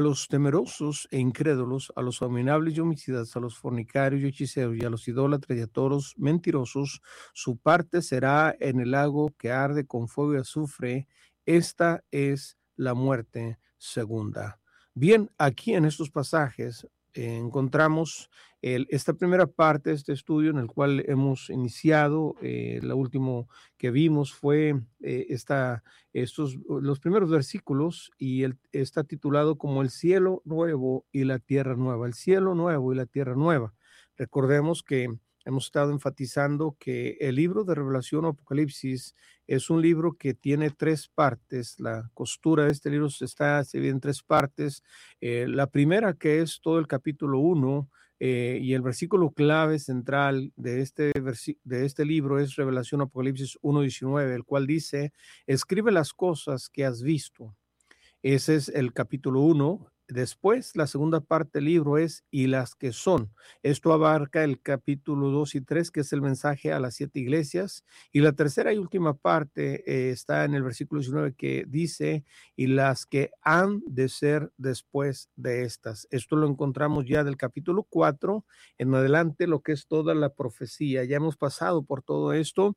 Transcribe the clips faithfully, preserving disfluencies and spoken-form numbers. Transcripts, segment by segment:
A los temerosos e incrédulos, a los abominables y homicidas, a los fornicarios y hechiceros, y a los idólatras y a todos mentirosos, su parte será en el lago que arde con fuego y azufre. Esta es la muerte segunda. Bien, aquí en estos pasajes eh, encontramos el, esta primera parte de este estudio en el cual hemos iniciado. Eh, lo último que vimos fue eh, esta, estos, los primeros versículos, y el, está titulado como el cielo nuevo y la tierra nueva. El cielo nuevo y la tierra nueva. Recordemos que hemos estado enfatizando que el libro de Revelación o Apocalipsis es un libro que tiene tres partes. La costura de este libro está se divide en tres partes. Eh, la primera, que es todo el capítulo uno, eh, y el versículo clave central de este, de este libro es Revelación Apocalipsis uno diecinueve, el cual dice: escribe las cosas que has visto. Ese es el capítulo uno. Después, la segunda parte del libro es y las que son. Esto abarca el capítulo dos y tres, que es el mensaje a las siete iglesias. Y la tercera y última parte eh, está en el versículo diecinueve, que dice y las que han de ser después de estas. Esto lo encontramos ya del capítulo cuatro en adelante, lo que es toda la profecía. Ya hemos pasado por todo esto.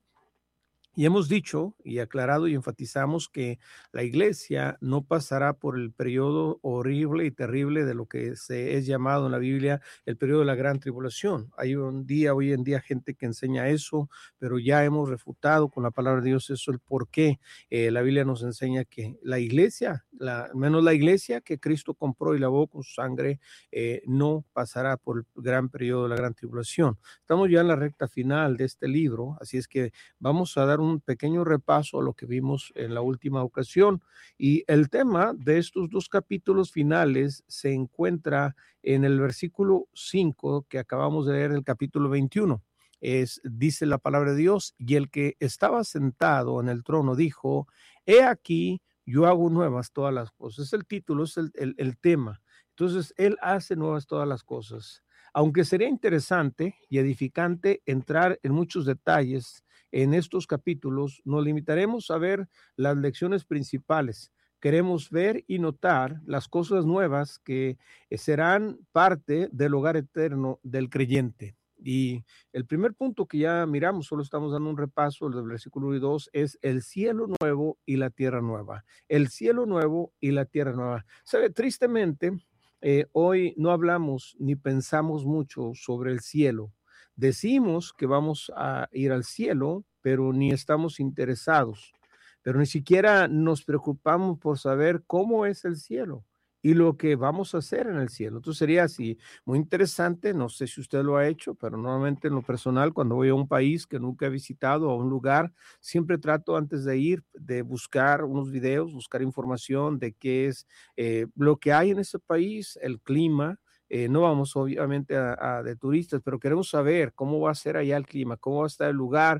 Y hemos dicho y aclarado y enfatizamos que la iglesia no pasará por el periodo horrible y terrible de lo que se es llamado en la Biblia el periodo de la gran tribulación. Hay un día, hoy en día, gente que enseña eso, pero ya hemos refutado con la palabra de Dios eso, el por qué. Eh, la Biblia nos enseña que la iglesia, la, menos la iglesia que Cristo compró y lavó con su sangre, eh, no pasará por el gran periodo de la gran tribulación. Estamos ya en la recta final de este libro, así es que vamos a dar un un pequeño repaso a lo que vimos en la última ocasión, y el tema de estos dos capítulos finales se encuentra en el versículo cinco que acabamos de leer del capítulo veintiuno. Es, dice la palabra de Dios: y el que estaba sentado en el trono dijo: he aquí, yo hago nuevas todas las cosas. Es el título, es el, el, el tema. Entonces, él hace nuevas todas las cosas. Aunque sería interesante y edificante entrar en muchos detalles en estos capítulos, nos limitaremos a ver las lecciones principales. Queremos ver y notar las cosas nuevas que serán parte del hogar eterno del creyente. Y el primer punto que ya miramos, solo estamos dando un repaso del versículo uno y dos, es el cielo nuevo y la tierra nueva. El cielo nuevo y la tierra nueva. ¿Sabe? Tristemente, eh, hoy no hablamos ni pensamos mucho sobre el cielo. Decimos que vamos a ir al cielo, pero ni estamos interesados, pero ni siquiera nos preocupamos por saber cómo es el cielo y lo que vamos a hacer en el cielo. Entonces sería así, muy interesante. No sé si usted lo ha hecho, pero normalmente en lo personal, cuando voy a un país que nunca he visitado, a un lugar, siempre trato antes de ir de buscar unos videos, buscar información de qué es eh, lo que hay en ese país, el clima. Eh, no vamos obviamente a, a de turistas, pero queremos saber cómo va a ser allá el clima, cómo va a estar el lugar,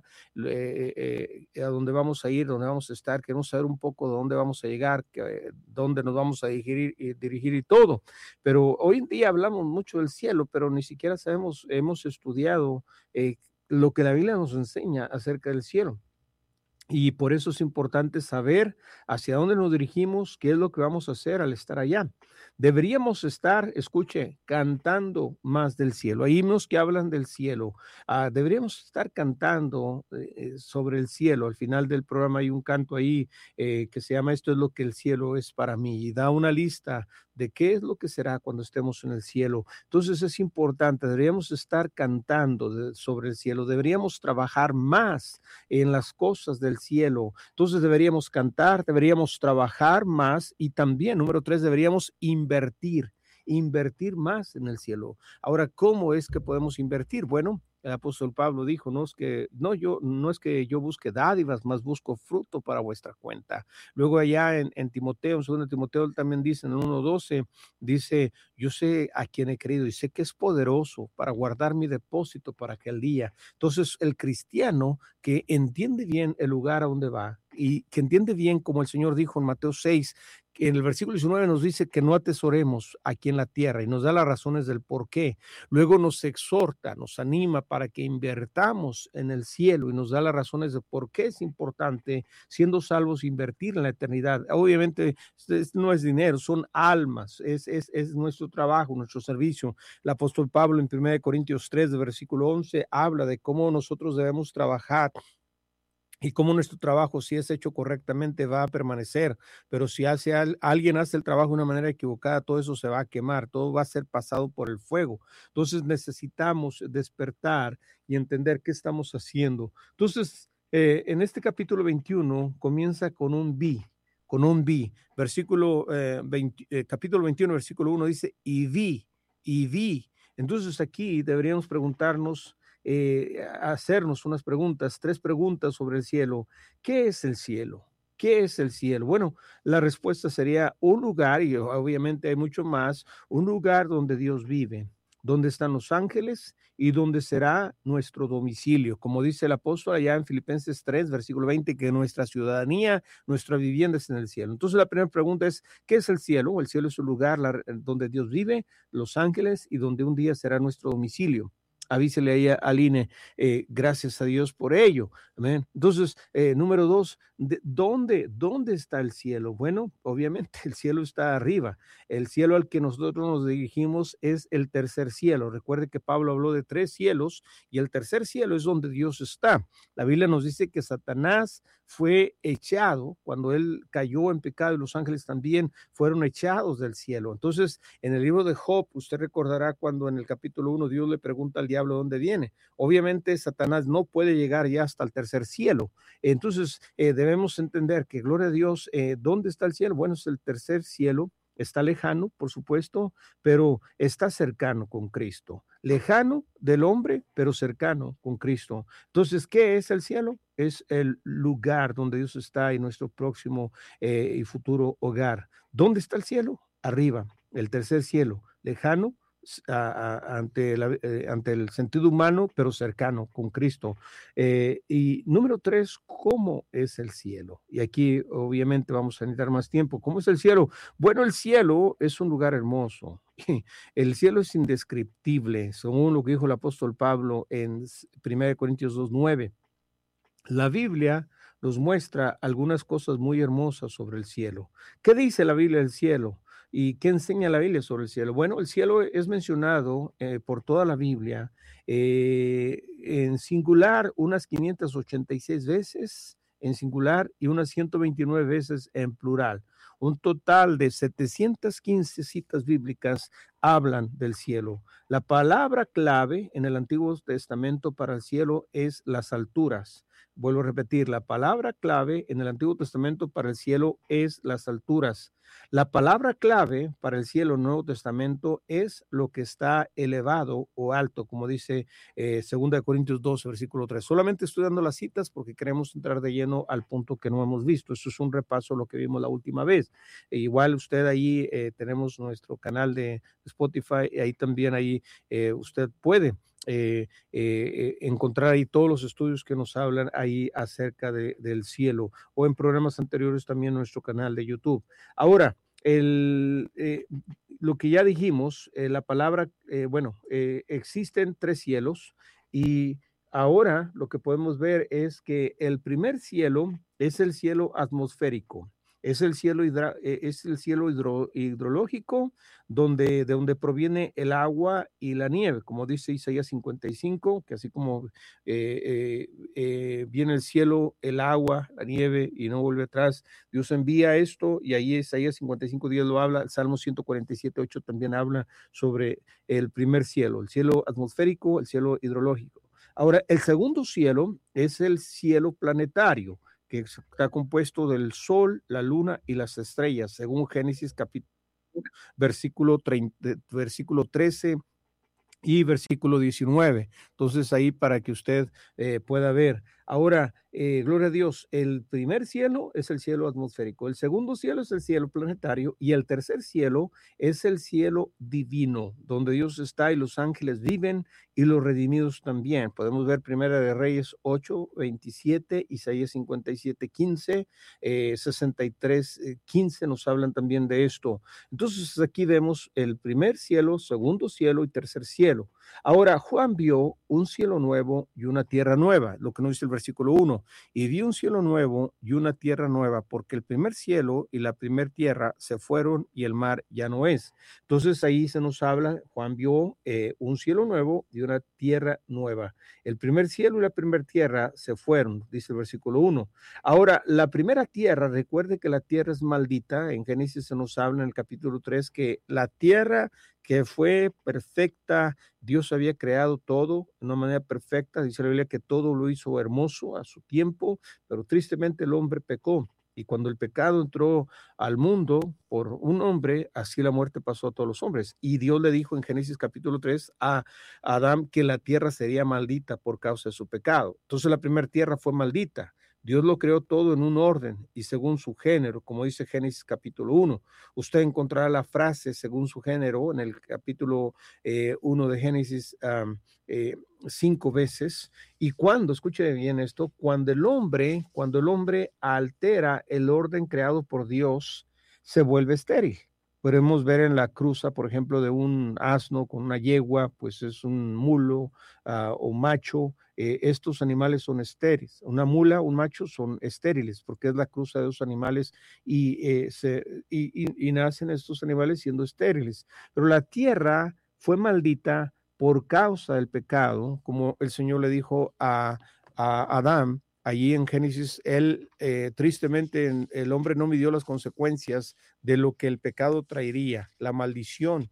eh, eh, a dónde vamos a ir, dónde vamos a estar. Queremos saber un poco de dónde vamos a llegar, que, dónde nos vamos a dirigir, y dirigir y todo. Pero hoy en día hablamos mucho del cielo, pero ni siquiera sabemos, hemos estudiado eh, lo que la Biblia nos enseña acerca del cielo. Y por eso es importante saber hacia dónde nos dirigimos, qué es lo que vamos a hacer al estar allá. Deberíamos estar, escuche, cantando más del cielo. Hay himnos que hablan del cielo. Uh, deberíamos estar cantando eh, sobre el cielo. Al final del programa hay un canto ahí eh, que se llama Esto es lo que el cielo es para mí, y da una lista de qué es lo que será cuando estemos en el cielo. Entonces es importante, deberíamos estar cantando de, sobre el cielo. Deberíamos trabajar más en las cosas del cielo. Entonces deberíamos cantar, deberíamos trabajar más, y también, número tres, deberíamos invertir, invertir más en el cielo. Ahora, ¿cómo es que podemos invertir? Bueno, el apóstol Pablo dijo, no es que no yo no es que yo busque dádivas, más busco fruto para vuestra cuenta. Luego allá en, en Timoteo, en segundo Timoteo, también dice en el uno doce, dice, yo sé a quién he creído y sé que es poderoso para guardar mi depósito para aquel día. Entonces, el cristiano que entiende bien el lugar a donde va y que entiende bien, como el Señor dijo en Mateo seis, en el versículo diecinueve nos dice que no atesoremos aquí en la tierra y nos da las razones del por qué. Luego nos exhorta, nos anima para que invertamos en el cielo y nos da las razones de por qué es importante, siendo salvos, invertir en la eternidad. Obviamente no es dinero, son almas, es, es, es nuestro trabajo, nuestro servicio. El apóstol Pablo en primera de Corintios tres, de versículo once, habla de cómo nosotros debemos trabajar y cómo nuestro trabajo, si es hecho correctamente, va a permanecer, pero si hace al, alguien hace el trabajo de una manera equivocada, todo eso se va a quemar, todo va a ser pasado por el fuego. Entonces necesitamos despertar y entender qué estamos haciendo. Entonces, eh, en este capítulo veintiuno comienza con un vi, con un vi. Versículo, eh, veinte, eh, capítulo veintiuno, versículo uno dice, y vi, y vi. Entonces aquí deberíamos preguntarnos, Eh, hacernos unas preguntas, tres preguntas sobre el cielo. ¿Qué es el cielo? ¿Qué es el cielo? Bueno, la respuesta sería un lugar, y obviamente hay mucho más, un lugar donde Dios vive, donde están los ángeles y donde será nuestro domicilio. Como dice el apóstol allá en Filipenses tres, versículo veinte, que nuestra ciudadanía, nuestra vivienda es en el cielo. Entonces la primera pregunta es, ¿qué es el cielo? El cielo es un lugar la, donde Dios vive, los ángeles, y donde un día será nuestro domicilio. Avísele ahí a Aline, eh, gracias a Dios por ello. Amén. Entonces, eh, número dos, ¿de dónde, ¿dónde está el cielo? Bueno, obviamente el cielo está arriba. El cielo al que nosotros nos dirigimos es el tercer cielo. Recuerde que Pablo habló de tres cielos y el tercer cielo es donde Dios está. La Biblia nos dice que Satanás fue echado cuando él cayó en pecado y los ángeles también fueron echados del cielo. Entonces, en el libro de Job, usted recordará cuando en el capítulo uno Dios le pregunta al diablo dónde viene. Obviamente Satanás no puede llegar ya hasta el tercer cielo. Entonces eh, debemos entender que, gloria a Dios, eh, ¿dónde está el cielo? Bueno, es el tercer cielo. Está lejano, por supuesto, pero está cercano con Cristo. Lejano del hombre, pero cercano con Cristo. Entonces, ¿qué es el cielo? Es el lugar donde Dios está y nuestro próximo eh, y futuro hogar. ¿Dónde está el cielo? Arriba, el tercer cielo. Lejano, A, a, ante, la, eh, ante el sentido humano, pero cercano con Cristo. Eh, y número tres, ¿cómo es el cielo? Y aquí obviamente vamos a necesitar más tiempo. ¿Cómo es el cielo? Bueno, el cielo es un lugar hermoso. El cielo es indescriptible, según lo que dijo el apóstol Pablo en primera de Corintios dos, nueve. La Biblia nos muestra algunas cosas muy hermosas sobre el cielo. ¿Qué dice la Biblia del cielo? ¿Y qué enseña la Biblia sobre el cielo? Bueno, el cielo es mencionado eh, por toda la Biblia eh, en singular unas quinientas ochenta y seis veces en singular y unas ciento veintinueve veces en plural. Un total de setecientas quince citas bíblicas hablan del cielo. La palabra clave en el Antiguo Testamento para el cielo es las alturas. Vuelvo a repetir, la palabra clave en el Antiguo Testamento para el cielo es las alturas. La palabra clave para el cielo en el Nuevo Testamento es lo que está elevado o alto, como dice eh, segunda de Corintios doce, versículo tres. Solamente estoy dando las citas porque queremos entrar de lleno al punto que no hemos visto. Esto es un repaso de lo que vimos la última vez. E igual usted ahí eh, tenemos nuestro canal de Spotify y ahí también ahí eh, usted puede Eh, eh, encontrar ahí todos los estudios que nos hablan ahí acerca de, del cielo, o en programas anteriores también en nuestro canal de YouTube. Ahora, el, eh, lo que ya dijimos, eh, la palabra, eh, bueno, eh, existen tres cielos y ahora lo que podemos ver es que el primer cielo es el cielo atmosférico. Es el cielo, hidra, es el cielo hidro, hidrológico, donde, de donde proviene el agua y la nieve, como dice Isaías cincuenta y cinco, que así como eh, eh, eh, viene el cielo, el agua, la nieve y no vuelve atrás, Dios envía esto, y ahí Isaías cincuenta y cinco días lo habla. El Salmo ciento cuarenta y siete, ocho también habla sobre el primer cielo, el cielo atmosférico, el cielo hidrológico. Ahora, el segundo cielo es el cielo planetario, que está compuesto del sol, la luna y las estrellas, según Génesis capítulo versículo, treinta, versículo trece y versículo diecinueve. Entonces ahí para que usted eh, pueda ver. Ahora, eh, gloria a Dios, el primer cielo es el cielo atmosférico, el segundo cielo es el cielo planetario y el tercer cielo es el cielo divino, donde Dios está y los ángeles viven y los redimidos también. Podemos ver Primera de Reyes ocho, veintisiete, Isaías cincuenta y siete, quince, eh, sesenta y tres, eh, quince nos hablan también de esto. Entonces aquí vemos el primer cielo, segundo cielo y tercer cielo. Ahora, Juan vio un cielo nuevo y una tierra nueva, lo que nos dice el versículo uno, y vio un cielo nuevo y una tierra nueva, porque el primer cielo y la primer tierra se fueron y el mar ya no es. Entonces ahí se nos habla, Juan vio eh, un cielo nuevo y una tierra nueva. El primer cielo y la primera tierra se fueron, dice el versículo uno. Ahora, la primera tierra, recuerde que la tierra es maldita, en Génesis se nos habla en el capítulo tres que la tierra que fue perfecta, Dios había creado todo de una manera perfecta, dice la Biblia que todo lo hizo hermoso a su tiempo, pero tristemente el hombre pecó. Y cuando el pecado entró al mundo por un hombre, así la muerte pasó a todos los hombres. Y Dios le dijo en Génesis capítulo tres a Adán que la tierra sería maldita por causa de su pecado. Entonces la primera tierra fue maldita. Dios lo creó todo en un orden y según su género, como dice Génesis capítulo uno. Usted encontrará la frase según su género en el capítulo eh, uno de Génesis um, eh, cinco veces. Y cuando, escuche bien esto, cuando el hombre, cuando el hombre altera el orden creado por Dios, se vuelve estéril. Podemos ver en la cruza, por ejemplo, de un asno con una yegua, pues es un mulo uh, o macho. Eh, estos animales son estériles. Una mula, un macho son estériles porque es la cruza de dos animales y, eh, se, y, y, y nacen estos animales siendo estériles. Pero la tierra fue maldita por causa del pecado, como el Señor le dijo a, a Adán. Allí en Génesis, él, eh, tristemente, el hombre no midió las consecuencias de lo que el pecado traería, la maldición,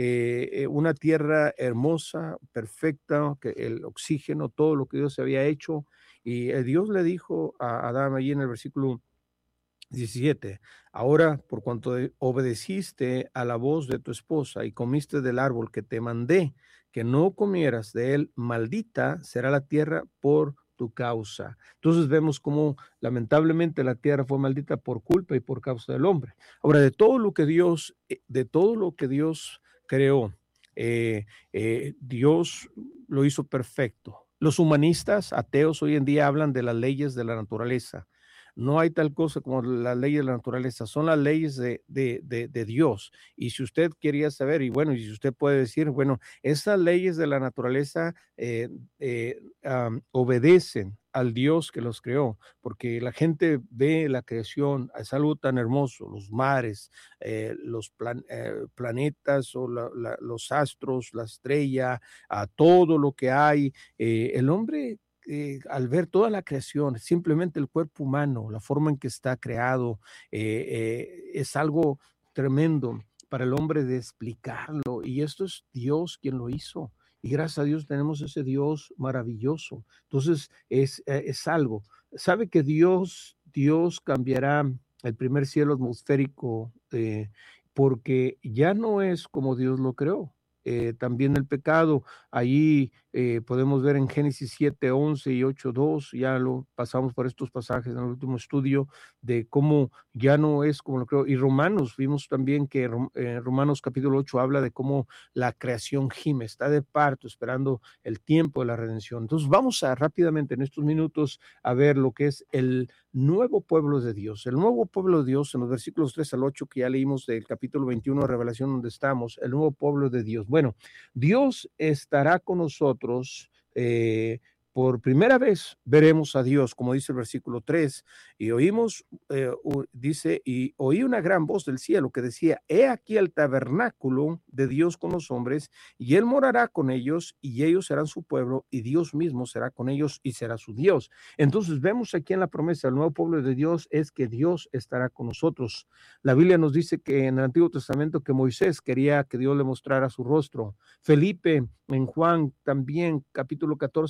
eh, una tierra hermosa, perfecta, que el oxígeno, todo lo que Dios había hecho, y eh, Dios le dijo a Adán allí en el versículo diecisiete, ahora por cuanto obedeciste a la voz de tu esposa y comiste del árbol que te mandé, que no comieras de él, maldita será la tierra por tu causa. Entonces vemos cómo lamentablemente la tierra fue maldita por culpa y por causa del hombre. Ahora, de todo lo que Dios, de todo lo que Dios creó, eh, eh, Dios lo hizo perfecto. Los humanistas ateos hoy en día hablan de las leyes de la naturaleza. No hay tal cosa como las leyes de la naturaleza, son las leyes de, de, de, de Dios. Y si usted quería saber, y bueno, y si usted puede decir, bueno, esas leyes de la naturaleza eh, eh, um, obedecen al Dios que los creó, porque la gente ve la creación, es algo tan hermoso, los mares, eh, los plan, eh, planetas o la, la, los astros, la estrella, a todo lo que hay. Eh, el hombre Eh, al ver toda la creación, simplemente el cuerpo humano, la forma en que está creado, eh, eh, es algo tremendo para el hombre de explicarlo. Y esto es Dios quien lo hizo. Y gracias a Dios tenemos ese Dios maravilloso. Entonces es, eh, es algo. Sabe que Dios, Dios cambiará el primer cielo atmosférico eh, porque ya no es como Dios lo creó. Eh, también el pecado, allí eh, podemos ver en Génesis siete, once y ocho, dos, ya lo pasamos por estos pasajes en el último estudio, de cómo ya no es como lo creo, y Romanos, vimos también que eh, Romanos capítulo ocho habla de cómo la creación gime, está de parto, esperando el tiempo de la redención. Entonces vamos a rápidamente en estos minutos a ver lo que es el nuevo pueblo de Dios, el nuevo pueblo de Dios en los versículos tres al ocho que ya leímos del capítulo veintiuno de Revelación donde estamos, el nuevo pueblo de Dios. Bueno, Dios estará con nosotros eh, por primera vez veremos a Dios, como dice el versículo tres, y oímos, eh, dice, y oí una gran voz del cielo que decía, he aquí el tabernáculo de Dios con los hombres, y él morará con ellos, y ellos serán su pueblo, y Dios mismo será con ellos, y será su Dios. Entonces vemos aquí en la promesa, el nuevo pueblo de Dios es que Dios estará con nosotros. La Biblia nos dice que en el Antiguo Testamento que Moisés quería que Dios le mostrara su rostro. Felipe en Juan también, capítulo catorce, pidió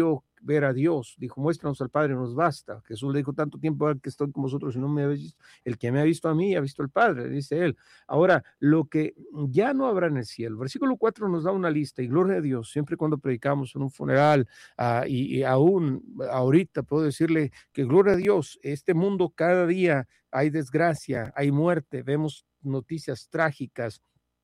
pidió ver a Dios, dijo, muéstranos al Padre, nos basta. Jesús le dijo, tanto tiempo que estoy con vosotros y no me habéis visto, el que me ha visto a mí, ha visto al Padre, dice él. Ahora, lo que ya no habrá en el cielo, versículo cuatro nos da una lista, y gloria a Dios, siempre cuando predicamos en un funeral, uh, y, y aún ahorita puedo decirle que gloria a Dios, este mundo cada día hay desgracia, hay muerte, vemos noticias trágicas,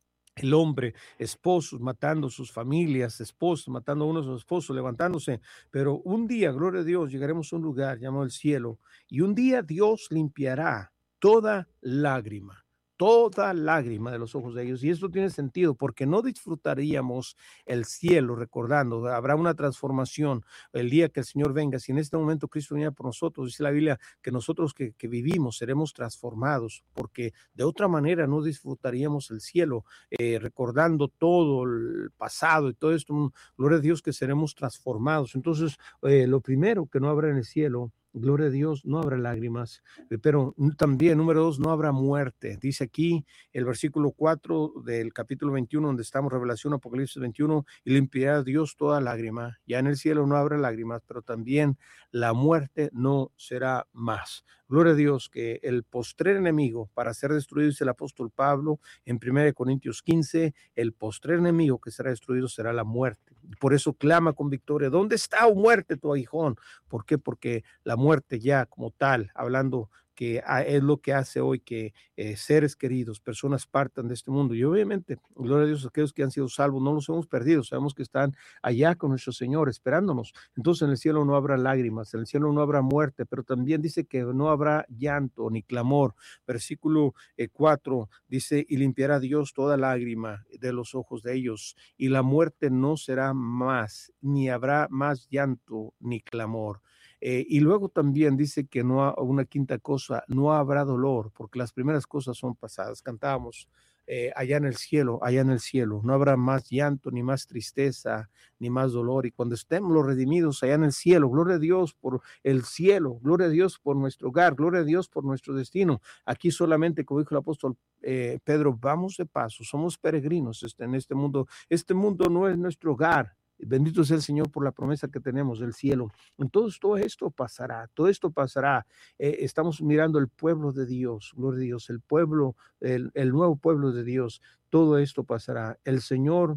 el hombre, esposos matando sus familias, esposos matando a uno de sus esposos, levantándose, pero un día, gloria a Dios, llegaremos a un lugar llamado el cielo, y un día Dios limpiará toda lágrima, toda lágrima de los ojos de ellos, y esto tiene sentido, porque no disfrutaríamos el cielo recordando, habrá una transformación el día que el Señor venga. Si en este momento Cristo viene por nosotros, dice la Biblia que nosotros que, que vivimos seremos transformados, porque de otra manera no disfrutaríamos el cielo, eh, recordando todo el pasado y todo esto. Gloria a Dios que seremos transformados. Entonces, eh, lo primero que no habrá en el cielo, gloria a Dios, no habrá lágrimas, pero también, número dos, no habrá muerte. Dice aquí el versículo cuatro del capítulo veintiuno, donde estamos, Revelación, Apocalipsis veintiuno, y limpiará Dios toda lágrima. Ya en el cielo no habrá lágrimas, pero también la muerte no será más. Gloria a Dios que el postrer enemigo para ser destruido, dice el apóstol Pablo en primera Corintios quince, el postrer enemigo que será destruido será la muerte. Por eso clama con victoria, ¿dónde está, oh muerte, tu aguijón? ¿Por qué? Porque la muerte ya como tal, hablando que es lo que hace hoy que eh, seres queridos, personas partan de este mundo, y obviamente, gloria a Dios, aquellos que han sido salvos no los hemos perdido, sabemos que están allá con nuestro Señor esperándonos. Entonces en el cielo no habrá lágrimas, en el cielo no habrá muerte, pero también dice que no habrá llanto ni clamor. Versículo eh, cuatro dice, y limpiará Dios toda lágrima de los ojos de ellos, y la muerte no será más, ni habrá más llanto ni clamor. Eh, y luego también dice que no ha, una quinta cosa, no habrá dolor, porque las primeras cosas son pasadas. Cantábamos eh, allá en el cielo, allá en el cielo, no habrá más llanto, ni más tristeza, ni más dolor. Y cuando estemos los redimidos allá en el cielo, gloria a Dios por el cielo, gloria a Dios por nuestro hogar, gloria a Dios por nuestro destino. Aquí solamente, como dijo el apóstol eh, Pedro, vamos de paso, somos peregrinos este, en este mundo. Este mundo no es nuestro hogar. Bendito sea el Señor por la promesa que tenemos del cielo. Entonces todo esto pasará, todo esto pasará. Eh, estamos mirando el pueblo de Dios, gloria a Dios, el pueblo, el, el nuevo pueblo de Dios. Todo esto pasará. El Señor,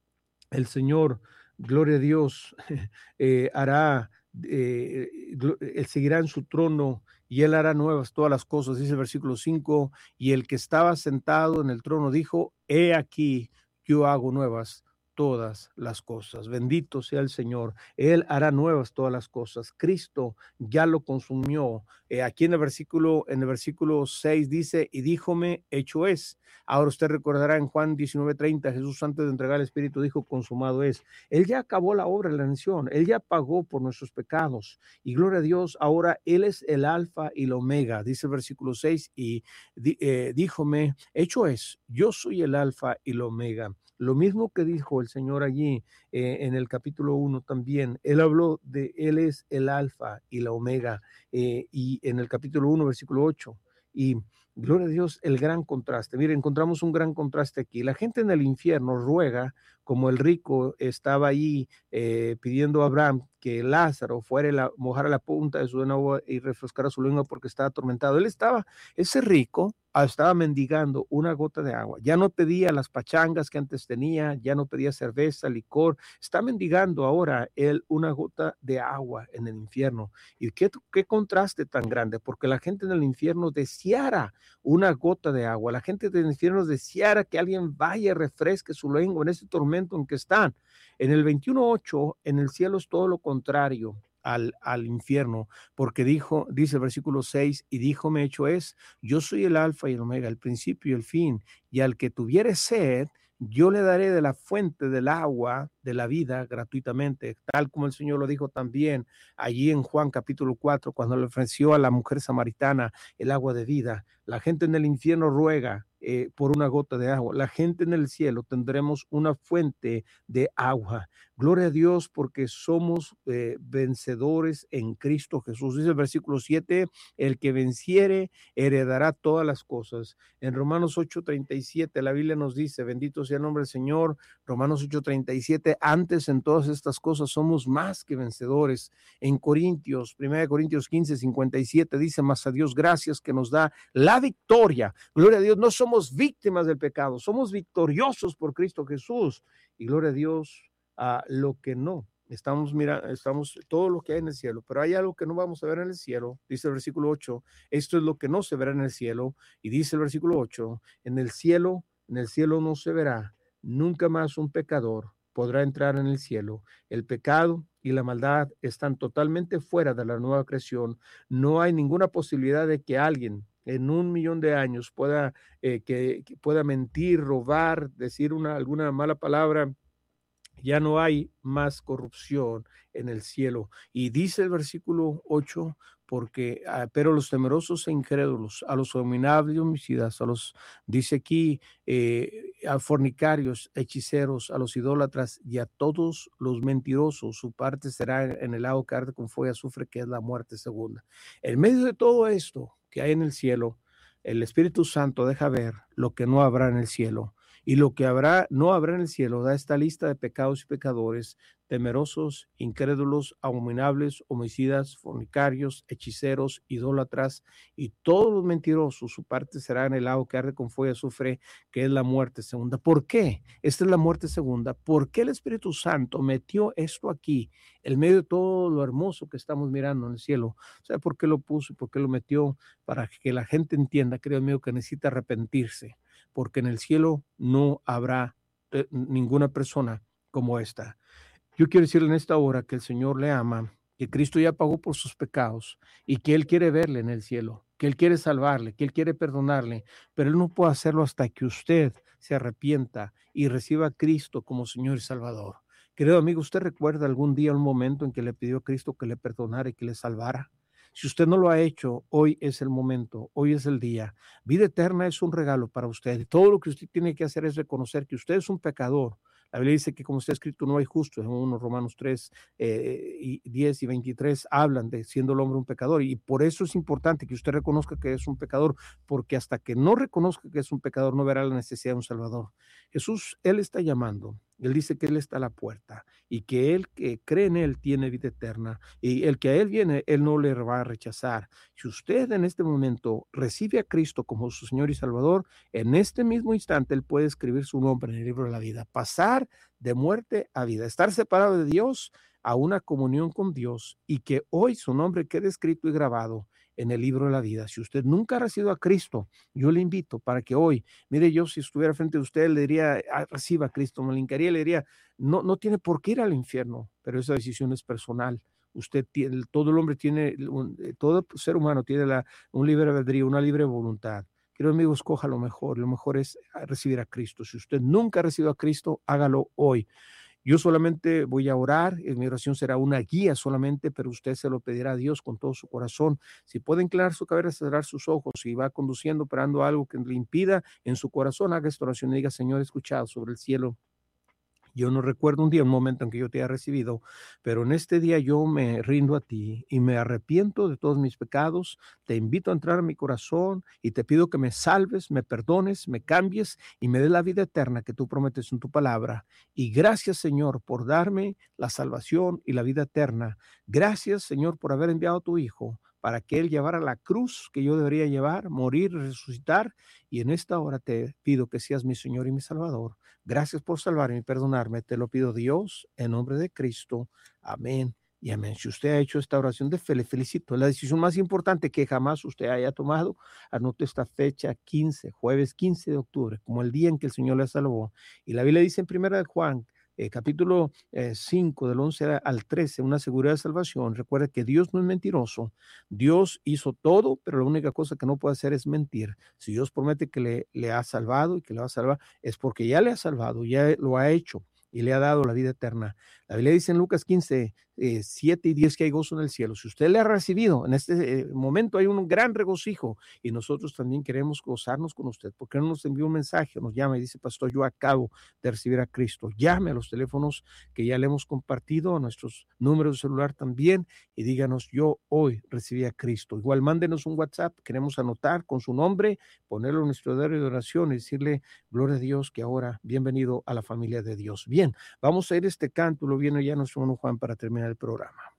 el Señor, gloria a Dios, eh, hará, eh, él seguirá en su trono y él hará nuevas todas las cosas, dice el versículo cinco, y el que estaba sentado en el trono dijo, he aquí, yo hago nuevas todas las cosas. Bendito sea el Señor. Él hará nuevas todas las cosas. Cristo ya lo consumió. Eh, aquí en el versículo, en el versículo seis dice, y díjome, hecho es. Ahora usted recordará en Juan diecinueve treinta, Jesús antes de entregar el Espíritu dijo, consumado es. Él ya acabó la obra de la redención. Él ya pagó por nuestros pecados. Y gloria a Dios, ahora Él es el alfa y el omega. Dice el versículo seis, y eh, díjome, hecho es. Yo soy el alfa y el omega. Lo mismo que dijo el Señor allí eh, en el capítulo uno también. Él habló de Él es el alfa y la omega. Eh, y en el capítulo uno, versículo ocho. Y gloria a Dios, el gran contraste. Mire, encontramos un gran contraste aquí. La gente en el infierno ruega, como el rico estaba ahí eh, pidiendo a Abraham que Lázaro fuera la, mojara la punta de su dedo y refrescara su lengua porque estaba atormentado. Él estaba, ese rico, estaba mendigando una gota de agua. Ya no pedía las pachangas que antes tenía, ya no pedía cerveza, licor. Está mendigando ahora él una gota de agua en el infierno. ¿Y qué, qué contraste tan grande? Porque la gente en el infierno deseara una gota de agua. La gente del infierno deseara que alguien vaya y refresque su lengua en ese tormento en que están. En el veintiuno ocho, en el cielo es todo lo contrario al, al infierno, porque dijo, dice el versículo seis, y díjome hecho es, yo soy el alfa y el omega, el principio y el fin, y al que tuviere sed, yo le daré de la fuente del agua de la vida gratuitamente, tal como el Señor lo dijo también allí en Juan capítulo cuatro, cuando le ofreció a la mujer samaritana el agua de vida. La gente en el infierno ruega, eh, por una gota de agua. La gente en el cielo tendremos una fuente de agua. Gloria a Dios porque somos eh, vencedores en Cristo Jesús. Dice el versículo siete, el que venciere heredará todas las cosas. En Romanos ocho treinta y siete la Biblia nos dice, bendito sea el nombre del Señor. Romanos ocho treinta y siete, antes en todas estas cosas somos más que vencedores. En Corintios, primera Corintios quince cincuenta y siete dice, mas a Dios gracias que nos da la victoria. Gloria a Dios, no somos víctimas del pecado, somos victoriosos por Cristo Jesús. Y gloria a Dios, a lo que no. Estamos mirando, estamos todo lo que hay en el cielo, pero hay algo que no vamos a ver en el cielo. Dice el versículo ocho, esto es lo que no se verá en el cielo. Y dice el versículo ocho, en el cielo, en el cielo no se verá nunca más un pecador podrá entrar en el cielo. El pecado y la maldad están totalmente fuera de la nueva creación. No hay ninguna posibilidad de que alguien en un millón de años pueda, eh, que, que pueda mentir, robar, decir una, alguna mala palabra. Ya no hay más corrupción en el cielo. Y dice el versículo ocho, porque, ah, pero los temerosos e incrédulos, a los abominables y homicidas, a los, dice aquí, eh, a fornicarios, hechiceros, a los idólatras y a todos los mentirosos, su parte será en el lago que arde con fuego y azufre, que es la muerte segunda. En medio de todo esto que hay en el cielo, el Espíritu Santo deja ver lo que no habrá en el cielo. Y lo que habrá, no habrá en el cielo, da esta lista de pecados y pecadores, temerosos, incrédulos, abominables, homicidas, fornicarios, hechiceros, idólatras y todos los mentirosos. Su parte será en el lago que arde con fuego y azufre, que es la muerte segunda. ¿Por qué? Esta es la muerte segunda. ¿Por qué el Espíritu Santo metió esto aquí, en medio de todo lo hermoso que estamos mirando en el cielo? ¿Sabe por qué lo puso y por qué lo metió? Para que la gente entienda, creo amigo, que necesita arrepentirse, porque en el cielo no habrá eh, ninguna persona como esta. Yo quiero decirle en esta hora que el Señor le ama, que Cristo ya pagó por sus pecados y que Él quiere verle en el cielo, que Él quiere salvarle, que Él quiere perdonarle, pero Él no puede hacerlo hasta que usted se arrepienta y reciba a Cristo como Señor y Salvador. Querido amigo, ¿usted recuerda algún día, un momento en que le pidió a Cristo que le perdonara y que le salvara? Si usted no lo ha hecho, hoy es el momento, hoy es el día. Vida eterna es un regalo para usted. Todo lo que usted tiene que hacer es reconocer que usted es un pecador. La Biblia dice que como está escrito, no hay justo. En uno Romanos tres, eh, y diez y veintitrés hablan de siendo el hombre un pecador. Y por eso es importante que usted reconozca que es un pecador, porque hasta que no reconozca que es un pecador, no verá la necesidad de un Salvador. Jesús, Él está llamando. Él dice que Él está a la puerta y que Él que cree en Él tiene vida eterna. Y el que a Él viene, Él no le va a rechazar. Si usted en este momento recibe a Cristo como su Señor y Salvador, en este mismo instante Él puede escribir su nombre en el libro de la vida. Pasar de muerte a vida. Estar separado de Dios a una comunión con Dios y que hoy su nombre quede escrito y grabado en el libro de la vida. Si usted nunca ha recibido a Cristo, yo le invito para que hoy, mire, yo si estuviera frente a usted, le diría, ah, reciba a Cristo, me le hincaría, le diría, no, no tiene por qué ir al infierno, pero esa decisión es personal. Usted tiene, todo el hombre tiene, todo ser humano tiene la, un libre albedrío, una libre voluntad. Querido amigo, escoja lo mejor, lo mejor es recibir a Cristo. Si usted nunca ha recibido a Cristo, hágalo hoy. Yo solamente voy a orar, mi oración será una guía solamente, pero usted se lo pedirá a Dios con todo su corazón. Si puede inclinar su cabeza, cerrar sus ojos, si va conduciendo, operando algo que le impida en su corazón, haga esta oración y diga, Señor, he escuchado sobre el cielo. Yo no recuerdo un día, un momento en que yo te haya recibido, pero en este día yo me rindo a ti y me arrepiento de todos mis pecados. Te invito a entrar a mi corazón y te pido que me salves, me perdones, me cambies y me des la vida eterna que tú prometes en tu palabra. Y gracias, Señor, por darme la salvación y la vida eterna. Gracias, Señor, por haber enviado a tu Hijo para que Él llevara la cruz que yo debería llevar, morir, resucitar. Y en esta hora te pido que seas mi Señor y mi Salvador. Gracias por salvarme y perdonarme. Te lo pido, Dios, en nombre de Cristo. Amén y amén. Si usted ha hecho esta oración de fe, le felicito. Es la decisión más importante que jamás usted haya tomado. Anote esta fecha, quince, jueves quince de octubre, como el día en que el Señor le salvó. Y la Biblia dice en primera de Juan, Eh, capítulo eh, cinco, del once al trece, una seguridad de salvación. Recuerda que Dios no es mentiroso. Dios hizo todo, pero la única cosa que no puede hacer es mentir. Si Dios promete que le, le ha salvado y que le va a salvar, es porque ya le ha salvado, ya lo ha hecho y le ha dado la vida eterna. La Biblia dice en Lucas quince, eh, siete y diez que hay gozo en el cielo. Si usted le ha recibido, en este eh, momento hay un gran regocijo y nosotros también queremos gozarnos con usted. ¿Por qué no nos envía un mensaje o nos llama y dice, pastor, yo acabo de recibir a Cristo? Llame a los teléfonos que ya le hemos compartido, a nuestros números de celular también, y díganos, yo hoy recibí a Cristo. Igual mándenos un WhatsApp, queremos anotar con su nombre, ponerlo en nuestro diario de oración y decirle, gloria a Dios, que ahora bienvenido a la familia de Dios. Bien, vamos a ir este canto, lo viene ya nuestro hermano Juan para terminar el programa.